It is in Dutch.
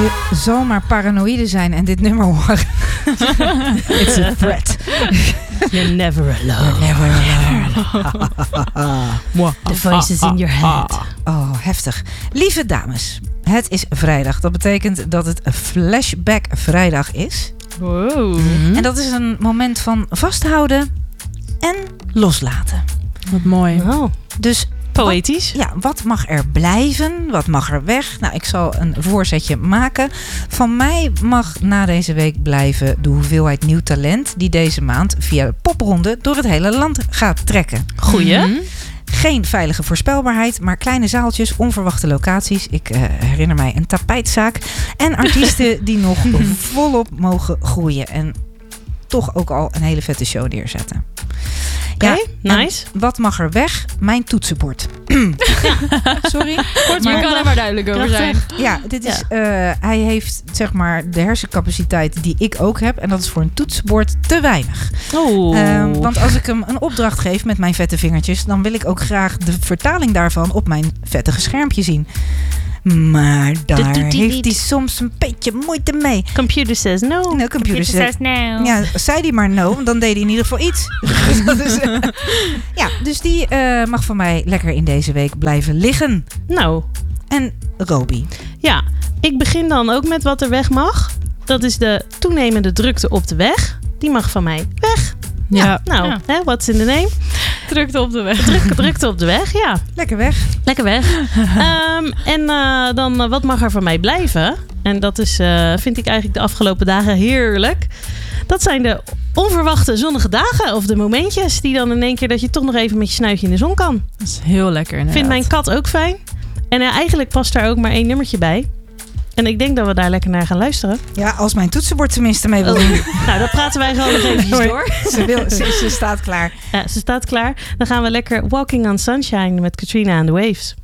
Je zal maar paranoïde zijn en dit nummer horen. It's a threat. You're never alone. Never alone. The voices in your head. Oh, heftig. Lieve dames, het is vrijdag. Dat betekent dat het Flashback Vrijdag is. Wow. En dat is een moment van vasthouden en loslaten. Wat mooi. Oh, Dus poëtisch. wat mag er blijven? Wat mag er weg? Nou, ik zal een voorzetje maken. Van mij mag na deze week blijven de hoeveelheid nieuw talent die deze maand via de popronde door het hele land gaat trekken. Goeie. Geen veilige voorspelbaarheid, maar kleine zaaltjes, onverwachte locaties. Ik herinner mij een tapijtzaak. En artiesten die nog volop mogen groeien. En toch ook al een hele vette show neerzetten. Oké, nice. Wat mag er weg? Mijn toetsenbord. Sorry. Je kan er maar duidelijk over zijn. Ja, dit is, hij heeft zeg maar de hersencapaciteit die ik ook heb. En dat is voor een toetsenbord te weinig. Want als ik hem een opdracht geef met mijn vette vingertjes, dan wil ik ook graag de vertaling daarvan op mijn vettige schermpje zien. Maar daar heeft hij soms een beetje moeite mee. Computer says no. No, computer says no. Ja, zei hij maar no, want dan deed hij in ieder geval iets. Dus die mag van mij lekker in deze week blijven liggen. Nou. En Roby. Ja, ik begin dan ook met wat er weg mag. Dat is de toenemende drukte op de weg. Die mag van mij weg. Ja. Nou, what's in the name? Drukte op de weg. Drukte op de weg, ja. Lekker weg. Lekker weg. Dan wat mag er van mij blijven? En dat is, vind ik eigenlijk de afgelopen dagen heerlijk. Dat zijn de onverwachte zonnige dagen. Of de momentjes die dan in één keer dat je toch nog even met je snuitje in de zon kan. Dat is heel lekker inderdaad. Vindt mijn kat ook fijn. En eigenlijk past daar ook maar 1 nummertje bij. En ik denk dat we daar lekker naar gaan luisteren. Ja, als mijn toetsenbord tenminste mee wil doen. Nou, dat praten wij gewoon nog eventjes door. Ze staat klaar. Ja, ze staat klaar. Dan gaan we lekker Walking on Sunshine met Katrina and the Waves.